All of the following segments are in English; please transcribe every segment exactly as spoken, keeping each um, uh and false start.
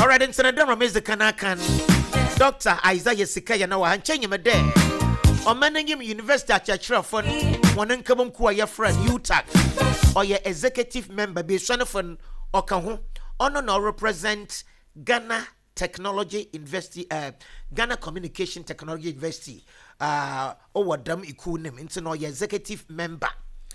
Alright, in Senadama Mister Kanakan, Doctor Isaiah Sikaya now and change him a day. Or manning him University at Chachra Fund, one income kwa your friend U T A C, or your executive member be Shanafon or Kahu, or no represent Ghana Technology University, uh, Ghana Communication Technology University, uh, or Dam Ikunim, into no executive member.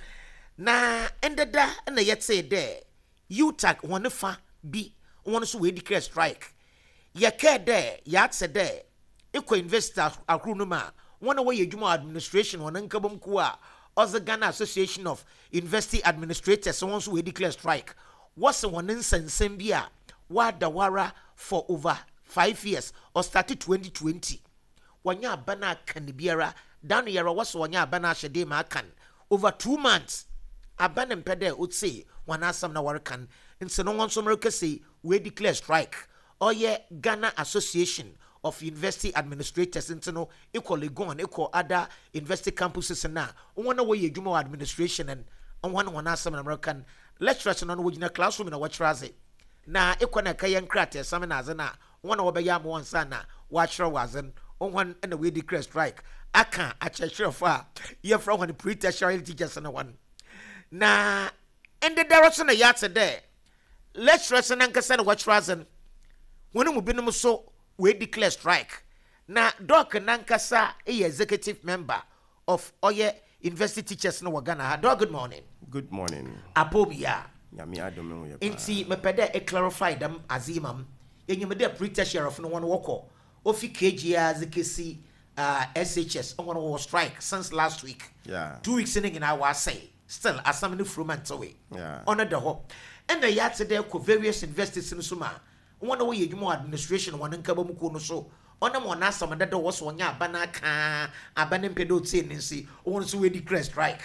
Na enda da na yet say there, U T A C one fa be one so we declare strike. Ya care there, yat said there, equal investor akrunuma, one away Jumo administration, one unkabum kwa, or the Ghana Association of University Administrators, so once we declare strike. What's the one instance Sembia, what the wara for over five years, or started twenty twenty. Wanya bana candibiera, down here was wanya bana shadema can, over two months. Abanem pede would say, one asam na warakan, and so no one so America say, we declare strike. Or ye Ghana Association of University Administrators, and no equally gone, equal other university campuses, and now one away you Jumo administration and one one asam American lecturers on which in a classroom in a watch raze. Na equana kayan crater, some azana, one over yam one sana, watcher wasn't, on one and away declare strike. I can't, I check far. You're from one pre-tertiary teachers and one. Na and the direction of yats a day. Let's rest and anchor watch razen. When we be so we declare strike. Na Doc and Nankasa, a executive member of Oye University Teachers no Wagana. Dog, good morning. Good morning. Apobia. Yami Adomo. Inti me pede e clarify them as imam. And you made a pre-tertiary of no one woko. Ofi K G as a K C uh S H S on one strike since last week. Yeah. Two weeks in in our say. Still, as some new fruit away. Yeah. Honor the hope. And the yard today could various investors in Suma. One away you more administration, one in Kabamukuno so. On a monasam and that was one ya banaka, a banin pedo tendency, once we declare strike.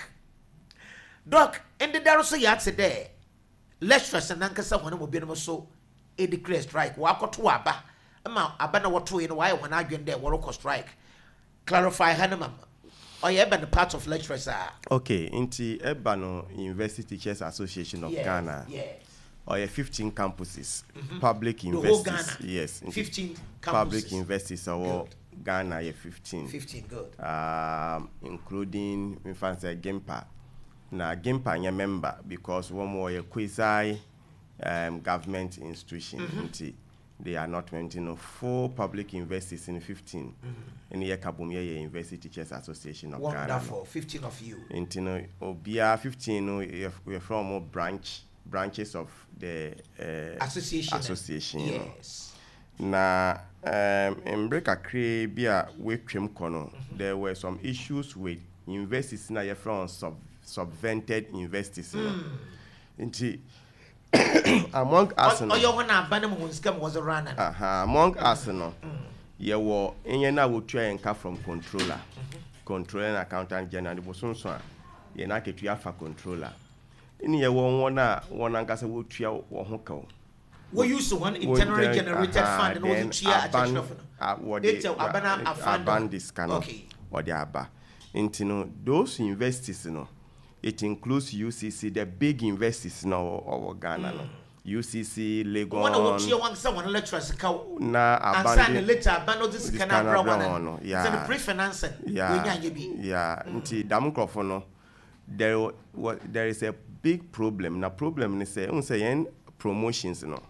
Doc, and the Darosa yard today. Lecturers and Ankasa one will be so a declare strike. Walk or two abba. Amount abana what two in a while when I get there, walk strike. Clarify Hanamam. Or you have part of lecturers are okay. Inti Ebano University Teachers Association of yes, Ghana. Yes. Or fifteen campuses, mm-hmm. public the universities. Yes. Fifteen campuses. Public universities or Ghana. Yeah, fifteen. Fifteen. Good. Um, including in fact Gimpa. Na Gimpa nye member because one more a quasi um, government institution. Mm-hmm. They are not maintaining four public universities in fifteen. Mm-hmm. In the Kabumia University Teachers Association of Wonderful. Ghana. Wonderful. fifteen of you. Intino Obia fifteen no we're from more branch branches of the uh, association. Association. Yes. Na um in Brekakre bia we twem kono there were some issues with universities na from sub subvented universities. Mm. Inti among us no. Oyo wana abanem won scam was a runner. Aha, among us no. Ye wo enye na wo tua enka from controller. Mm-hmm. Controller and accountant general the boson so ye na ketua fa controller. Ini ye wo won na won anka se wo tua wo ho ka. We use one internally generated fund and all the chia attention of data abana aban this kind of or the aba. Intino those universities no. It includes U C C, the big universities now of Ghana. Mm. No. U C C, Legon. One of which you want someone lecturers na abandon later abandon this kind of one. Yeah. It's the pre-financing. Yeah. Yeah. Nti dam crofo there there is a big problem. Na problem is say un say promotions no.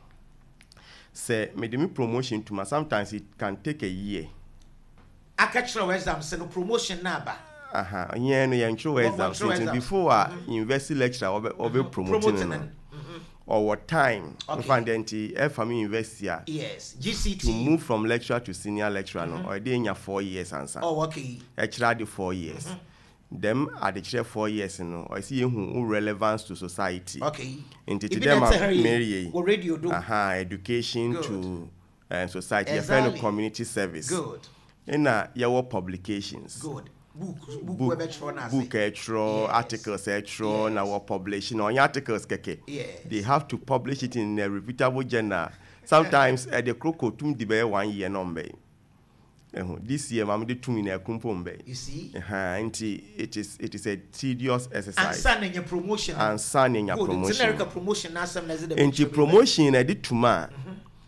Say me me promotion to sometimes it can take a year. Akachro exam say no promotion na ba. Aha, yeah, no, yeah, true exam. Before a mm-hmm. university lecturer or be mm-hmm. promoting, promoting mm-hmm. or what time? Okay. Find the F M U university. Yes, G C T to move from lecturer to senior lecturer, mm-hmm. no, or they in your four years answer. Oh, okay. Actually, the four years. Mm-hmm. Them are the chair four years, you know. I see who relevance to society. Okay. Into them are Mary. Radio do. Aha, education Good. To uh, society. Exactly. Your community service. Good. And uh, your publications. Good. Book, book, book, book etro, yes. Articles etro, yes. Now publishing on articles keke. Yes. They have to publish it in a reputable journal. Sometimes at the crocotum de one year number. Uh, this year, I'm the two in a kumpombe. You see, uh, and it is it is a tedious exercise. And signing your promotion. And signing your promotion. It's promotion. And the promotion I did to ma.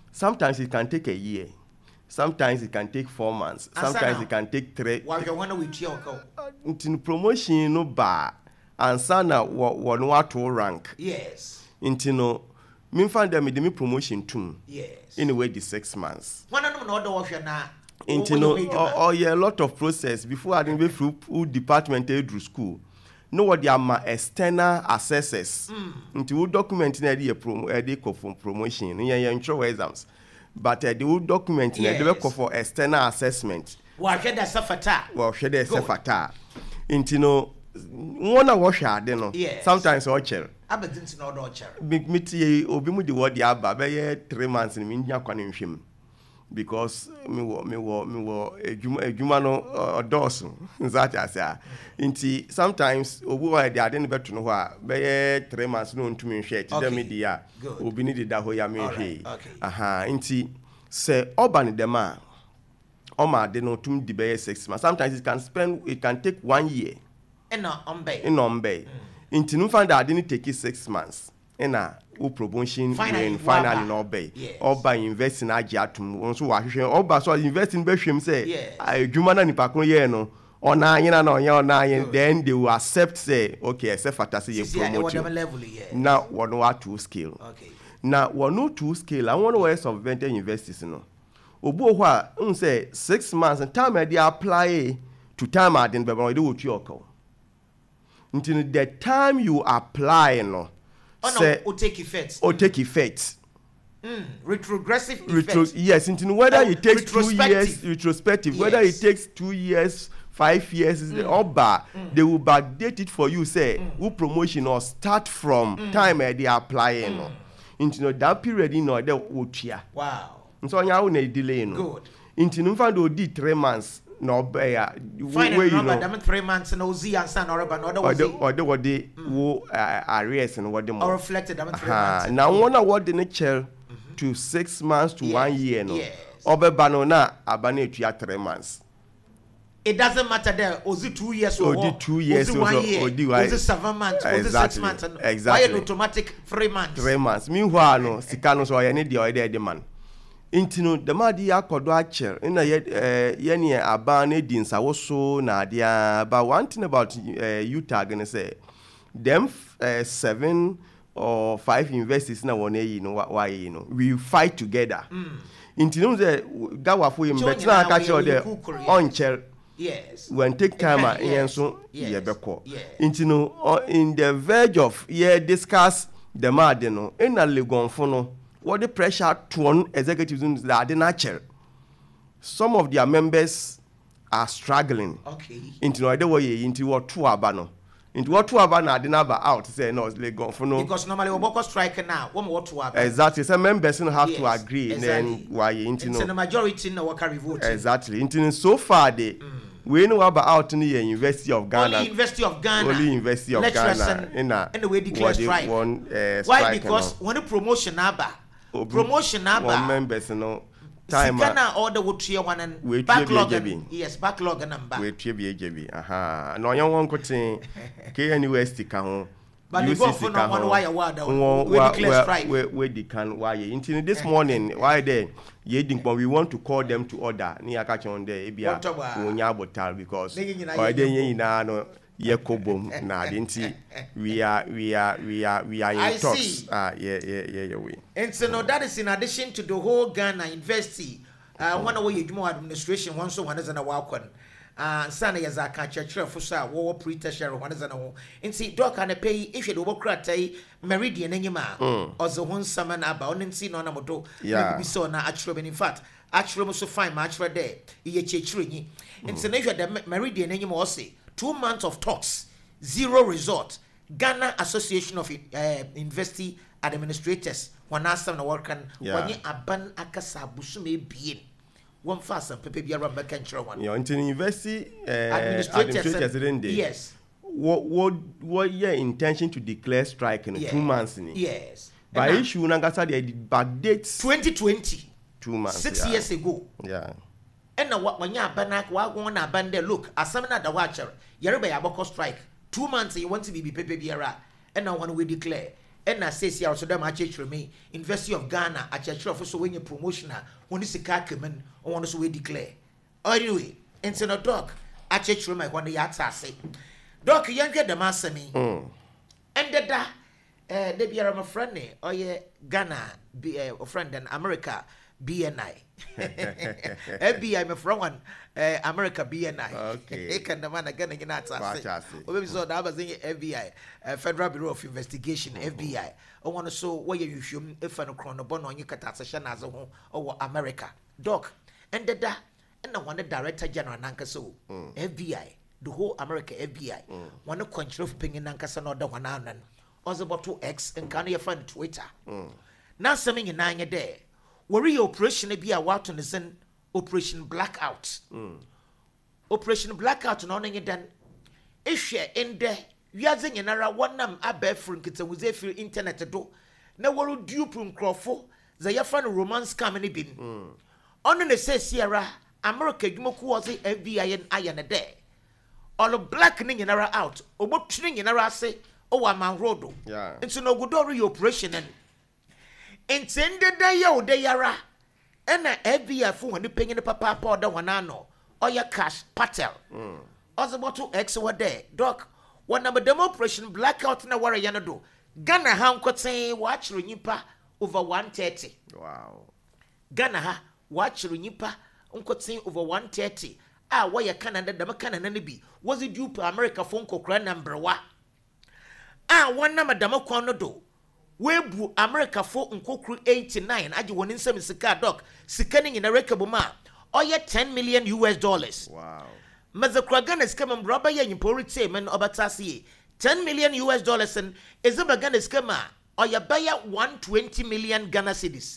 sometimes it can take a year. Sometimes it can take four months. Sometimes now, it can take three. While you want to with your co. Into promotion no bar and sana one what to rank. Yes. Into no, me find them me promotion too. Yes. Anyway, the six months. One of them not the option now. Into no, or, or yeah, a lot of process before I didn't be through department through school. No what they are my external assessors. Mm. Into document in a promo, a day for promotion. Yeah, yeah, intro exams. But uh, the old document in yes. a for external assessment. Well, should I suffer? Well, should I suffer? Into no, one of wash hard, you know. Yes. Sometimes watcher. I didn't know watcher. Big meet obimu the word ya ba three months in India kwanim him. Because me wo me wo me wo ejuma ejuma no odoso that as ya nti sometimes obu wa dey ade ne beto no ho a be three months no ntumi hwe ti dem dia obi ni dida ho ya me hwe aha nti se urban dem a o ma de no tum di be six months. Sometimes it can spend it can take one year in on bay in on bay nti no find that didn't take six months ena o promotion finally finally no bay oba invest in agiatum won so wa hwehwe oba so invest in be hwem say adwuma na nipa kon ye no ona anyina na onye ona anyi then they will accept say okay except for say you promote now one wa two scale okay now one no two scale I want to ways of venture investors no obu ho a un say six months and time they apply to time adin be be wo tu okọ until the time you apply no oh no it take effect or take effect mm retrogressive Retro, effect yes until whether oh, it takes two years retrospective yes. Whether it takes two years five years is mm. the oba mm. they will backdate it for you say mm. who promotion or start from mm. time eh, they applying mm. no into that period in order otua wow so nya wo na delay no good into no find odi three months no be ya where you know them three months no z and san or no other was or the what they wo arrears and what them or reflected them three months now one award the nature to six months to yes. one year no yes. Obe na abana etua three months. It doesn't matter there was it two years or odi two years or one year was it seven months was it six months and exactly. Why an automatic three months three months meanwhile no sika no so ye ne de oyede de man intino the madi akodo acher na ye ye ne aba na di nsawo so na dia but one thing about uh, U tag and say them uh, seven or five investors na one you know why you know we fight together mm. intino say gawafo yim betra aka che de oncher yes when take time yes. yen so ye beko intino in the verge of ye discuss the mad no ena legonfo no what the pressure to executives in the nature. Some of their members are struggling. Okay. Into no way into what two abano. Into what two abano didn't have out say no let go for no. Because normally we work strike now. One what two abano. Exactly. Some members have yes, to agree. Exactly. Then why into no. the majority no carry vote. Exactly. Into so far they mm. we know about out in the University of Ghana. Only University of Ghana. Only University of Ghana. In a and the way declare strike. One, uh, why? Because when the promotion number. Promotion number one members no time Ghana order would tier one and backlog yes backlog number we three B J B aha no yon won kotin K N U S T ka ho but you go for no one why word we declare strike we we dey can why until this morning why there ye din we want to call them to order ni aka chon there e bia onya botal because why dey yin na no Yakobom na dinti we are we are we are we are in I talks see. Ah yeah yeah yeah yeah we and so no that is in addition to the whole Ghana University uh one way you administration one so one is na wakon uh sana ya zaka chachira fusa wo pre-tertiary one is na ho nti doc na pay if you do kratai meridian enyima ozo hon sama na aba on nti no na modo bi so na actually in fact actually mo so fine ma actually there ye chechire nyi nti na hwe the meridian enyima o say two months of talks, zero result. Ghana Association of uh, University Administrators, one asam na work and when you aban akasa busume bien. One fast and pepe biara mbeka nchira one. Yeah, until university uh, administrators didn't they? Yes. What what what your intention to declare strike in yeah. two months in? Yes. By and issue nangasa they backdates twenty twenty. Two months. Six yeah. years ago. Yeah. And now what when you abanak wa go na bande look asamna da watcher yereba ya boko strike two months you want to be pepe biara and now when we declare and I say, also them actually me University of Ghana actually for so when you promotion when this kakemen or one so we declare. Anyway, and so no dog actually my one the yata say. Doc young get the master me. And the da eh they be my friend ne or ye Ghana be a friend and America B N I. F B I my friend one uh, America B N I. Okay. Can the man again again at us. Maybe so that was saying F B I, uh, Federal Bureau of Investigation, mm-hmm. F B I. I want to so where you should if an chronobon on you catasation as a home or America. Doc and the da and the one the Director General Nankaso mm. F B I, the whole America F B I. Mm. One to control pinging Nankasa or the one and also about two X and can you find Twitter. Mm. Now something in nine a day. Worry operation be a what on the Zen Operation Blackout. Mm. Operation Blackout no nge dan ehwe ende wiaze nyenara wonam abefru nkita wuze firi internet do na woru dupe nkrofo za yafa no romance scam ne bin mm. ono ne se siara America dwumoku wo se F B I en aye ne de all black ne nyenara out obotwene nyenara ase o wa manrodo yeah nti no godoro your operation en intended da ye o de yara ena F B I fu woni penye ne papa pa oda wana no Oya Cash Patel. Mm. Also about to X were there. Doc, one number demo operation blackout na wara yanado. Ghana ha nkote watch nipa over one thirty. Wow. Ghana ha watch nipa nkote over one thirty. Ah, waya Canada dama Canada ne bi. Was it due to America phone kokra number wa? Ah, one number dama kwano do. Webu America phone nkokru eighty-nine. Aji wonin nsem sika doc. Sika ni na rekabuma. Or yet ten million U S dollars. Wow. Mazakragan is coming rubber yen porite men obatasi. ten million U S dollars and is a bagan is kama or ya buy one twenty million Ghana cedis.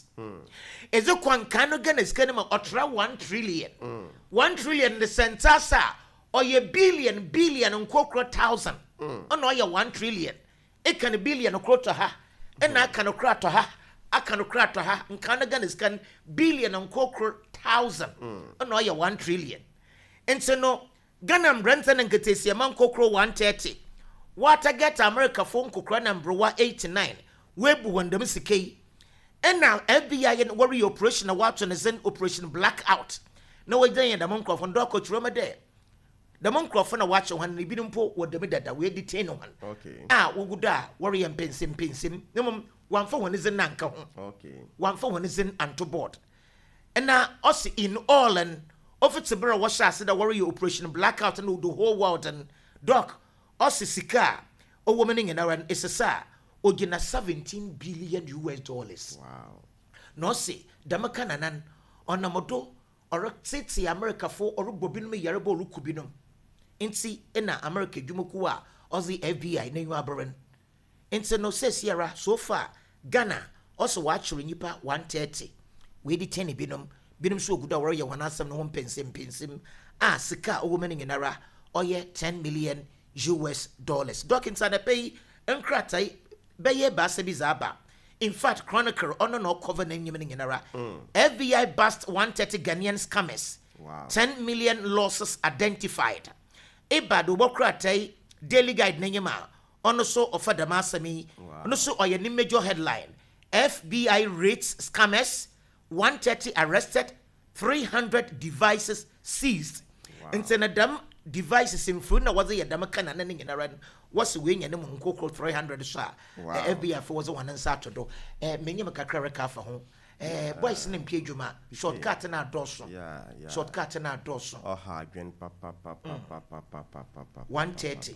Is a kwankano Ghana is kanama otra one trillion. Mm. One trillion the sentasa or ye billion billion and quokro thousand. Mm. Oh no, ya one trillion. It can a billion to ha. And I can cry to her. I can cry to her. And Canada is can billion and quokro thousand. Mm. Oh no, ya one trillion. And so no, Ghana Brenton and Gatesia man kokro one thirty. Water get America phone kokro number one eighty-nine. Webu when the Missy. And now F B I and worry operation a watch on the Zen operation blackout. No way day and the monk of Doko Troma there. The monk of a watch on the Bidumpo or the Mida that we detain on. Okay. Ah, Woguda, worry and pensim pensim. No, one for one is in Nanka. Okay. One for one is in Anto board. And now us in all and of it's a borough wash I said a warrior operation blackout and the whole world and doc us sika o woman in our is a sa o gina seventeen billion U S dollars. Wow. No see Damakananan on Namodo or a city America for or bobin me yarabo lukubinum. Inti ena America Jumukua or the F B I name aberran. Inti no says Sierra so far Ghana also watch Nipa one thirty. We detain binum, binum so good or ya one asam no one pensim pensim. Ah, sika a woman in ara, or ye ten million U S dollars. Doc inside a pay and kratai, baye basabizaba. In fact, Chronicle on no cover name in ara. F B I bust one thirty Ghanaian scammers. Wow. ten million losses identified. Eba do bokratai daily guide nanyama. On so offer the masami. No so or your major headline. F B I rates scammers. one thirty arrested, three hundred devices seized. Wow. And then them devices in front of was a Damakan and in a run was wing and them three hundred sha. F B I was one and Saturday. Eh, many Macacra for home. Eh, boys in Pijuma, shortcut in our dorsal. Yeah, yeah. Shortcut in our dorsal. Oh, ha, grandpapa, papa, papa, papa, papa. one thirty.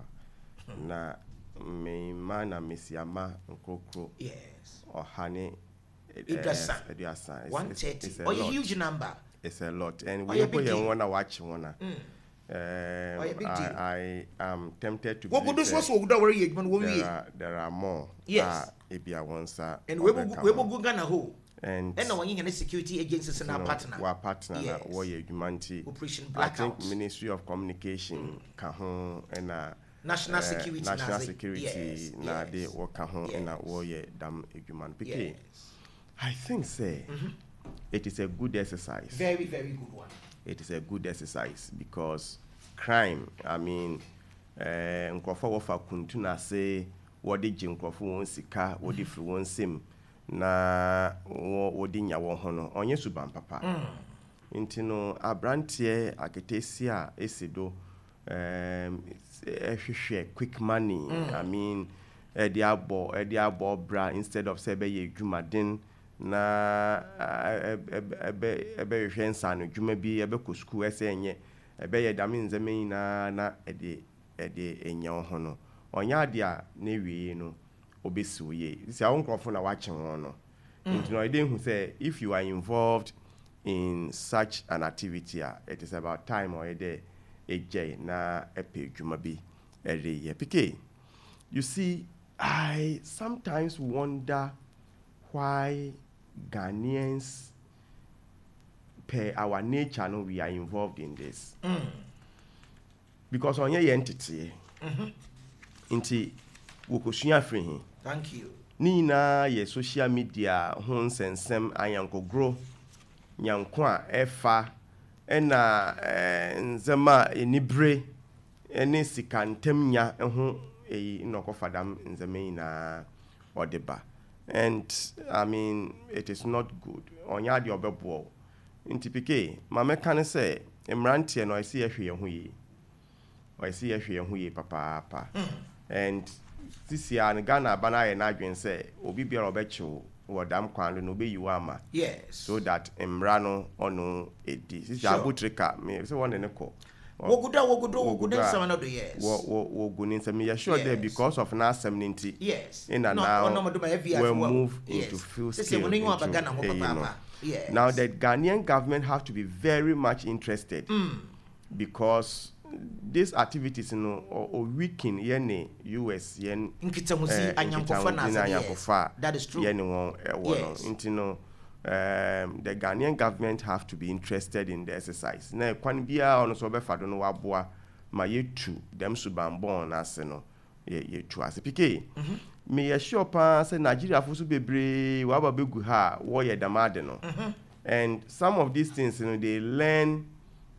Na me mana Miss Yama, Nkoko. Yes. Or honey. It's one thirty. Or a huge number. It's a lot. And we want to watch one. Um, I, I am tempted to. What would this was what there are there are more. Yes. Ebia once. And we will we will go Ghana ho. And and when you security agencies and our partner. Our partner na warrior humanity. Operation Blackout. I think Ministry of Communication can and uh, National Security. National Security na they work can and a warrior dam human. Yes. I think say mm-hmm. It is a good exercise. Very, very good one. It is a good exercise because crime, I mean, Nkrofa wofa kuntuna say wɔde gye nkurɔfo wɔn sika wɔde firi wɔn nsam na wɔde nya wɔn ho no ɔnyɛ suban papa nti no abranteɛ aketesi a esi do um ehwehwɛ quick money mm. I mean ɛde abɔ ɛde abɔ bra instead of say be ye dwumaden na ebe ebe hwɛ nsa no dwuma bi ebe kɔ school ɛsɛ enye ebe ye dame nzeme nyina na ɛde ɛde enya ho no ɔnya ade a na wie no obesiwo ye sisi a wonkrofo na wache ho no nti no ide hu say if you are involved in such an activity uh, it is about time or ede ejay na epe dwuma bi ere ye pk you see I sometimes wonder why Ghanaians per our nature no we are involved in this mm. because on your entity mhm nti wokosua free thank you ni na ye social media ho nsensem ayankogro nyanko a efa ena nzema enibre ene sikantem nya ho eyi nokofadam nzema na odeba and I mean it is not good onya de obebo ntipike ma meka ne se emrantie no isi ehwe ho yi o isi ehwe ho yi papa papa and this year in Ghana bana ye na adwen se obi bia obechiwo wodam kwando no be yiwa ama yes so that emrano ono edi this sure. Abutrika me say one ne ko woguda wogudo wogudo nsama no do yes wo wo wogunin say me sure yes. There because of na seventy yes in and no, now no, no, we move yes. Into full scale into, uh, you know. Yes. Now the Ghanaian government have to be very much interested mm. because these activities you know or, or weaken yene U S yen nkitamuzi anyankofa na yes. That is true yene won yes. Into no um the Ghanaian government have to be interested in the exercise na kwan bia ono so be fado no waboa ma yetu dem subambon ase no ye yetu ase pk mhm me ye sure pa say Nigeria fo so bebre wa ba begu ha wo ye damade no mhm and some of these things you know they learn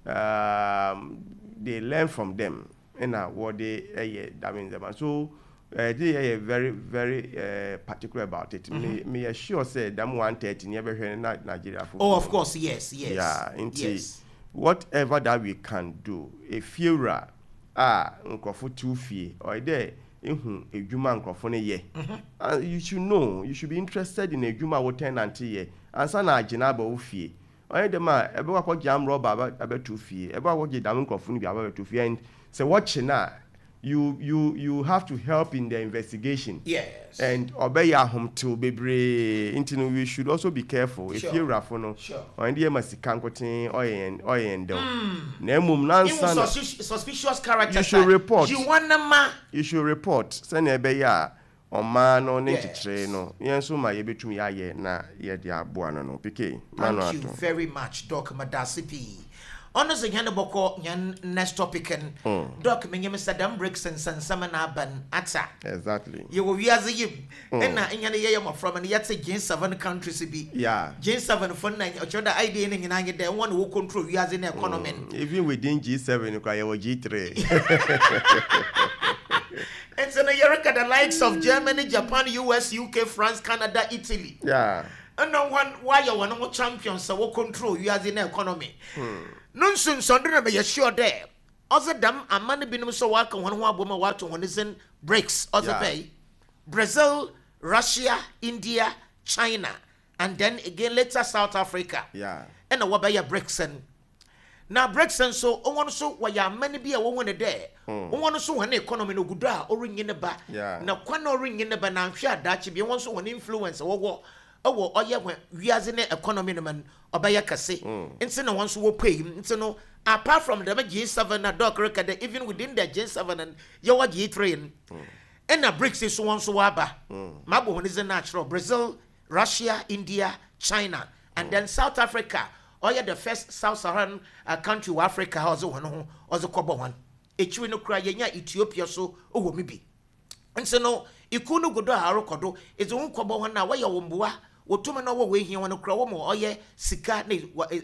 um they learn from them and uh, what they uh, that means them so uh, they are very very uh, particular about it mm-hmm. me me sure say them one thirty never hear Nigeria football. Oh of course yes yes yeah yes. Whatever that we can do if you are ah nkofo two fie or there ehun edwuma nkofo ne ye and you should know you should be interested in edwuma wo tenant ye ansa na agina ba wo fie oye dem a ebe wa ko jam rubber aba two fie ebe wa go dam nkofo no bi aba two fie and say watch na you you you have to help in the investigation yes and obey ya hom to bebre intino we should also be careful sure. If you rafo no sure. Or ndi masika nkotin oye oye endo na emum nansa na suspicious characters you should report you wanna ma you should report say na ebe ya oma no ne chichire no yenso ma ye betum ya ye na ye dia aboa no no pk thank you very much Doc Madasipi. On the Yan Boko, Yan next topic and Doc Mister Dam Bricks and San Samana Ban Ata. Exactly. You will be as a yim. And in any year from and yet say Jane seven countries be. Yeah. Jane seven for nine, or the idea in I get the one who control you as in economy. Even within G seven, you can G three. And so you reckon the likes of Germany, Japan, U S, U K, France, Canada, Italy. Yeah. And no one why you want no champions so control you as in economy. Hmm. Nonsense, Sandra, be sure there. Also, damn, a man binum so welcome one more woman water one isn't breaks, also pay Brazil, Russia, India, China, and then again later South Africa. Yeah. And a wabaya breaks and now breaks and so on one so why ya many be a woman a day. On one so one economy no good or ring in the back. Yeah. Now, one or ring in the banana share that be one so one influence or what. Oh, oh, yeah, when we are in the economy, man, or by a casse. And no one will pay him. So, no, apart from the G seven, a dog record, even within the G seven and your G train, and a bricks is one so waba. Mabo is a natural Brazil, Russia, India, China, and then South Africa. Or yeah, the first South Saharan uh, country of Africa, also one or the Kobo one. A chewing cry, Ethiopia, so, oh, maybe. And so, no, you couldn't go to Harokodo, it's one Kobo one now, where you wombua. Wotuma no we here wan kra wo mo oye sika ne